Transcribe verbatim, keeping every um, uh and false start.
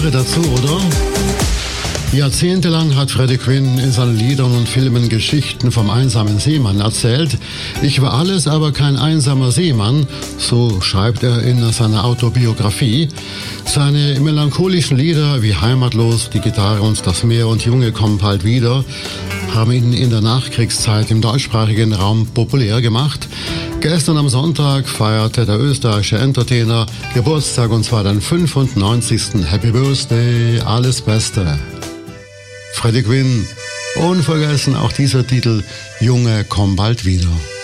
Jahre dazu, oder? Jahrzehntelang hat Freddie Quinn in seinen Liedern und Filmen Geschichten vom einsamen Seemann erzählt. Ich war alles, aber kein einsamer Seemann, so schreibt er in seiner Autobiografie. Seine melancholischen Lieder wie Heimatlos, Die Gitarre und das Meer und Junge kommen bald wieder haben ihn in der Nachkriegszeit im deutschsprachigen Raum populär gemacht. Gestern am Sonntag feierte der österreichische Entertainer Geburtstag, und zwar den fünfundneunzigsten Happy Birthday, alles Beste. Freddie Quinn, unvergessen auch dieser Titel, Junge, komm bald wieder.